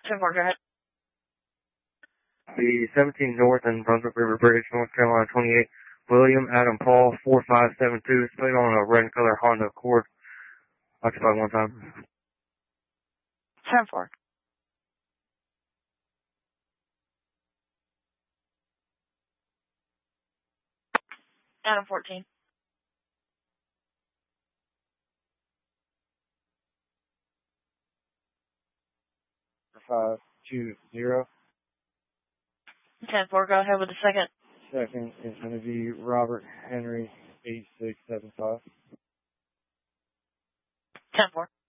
10-4, go ahead. The 17 North and Brunswick River Bridge, North Carolina 28, William Adam Paul 4572, split on a red color Honda Accord, occupied one time. 10-4. Adam 14. 520. 10-4, go ahead with the second. Second is going to be Robert Henry 8675. 10-4.